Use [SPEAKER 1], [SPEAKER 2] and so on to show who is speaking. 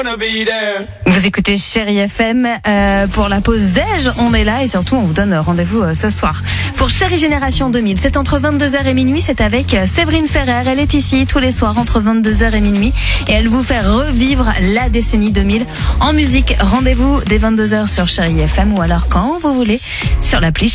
[SPEAKER 1] Vous écoutez Chérie FM pour la pause déj, on est là et surtout on vous donne rendez-vous ce soir. Pour Chérie Génération 2000, c'est entre 22h et minuit, c'est avec Séverine Ferrer. Elle est ici tous les soirs entre 22h et minuit et elle vous fait revivre la décennie 2000 en musique. Rendez-vous dès 22h sur Chérie FM ou alors quand vous voulez sur l'appli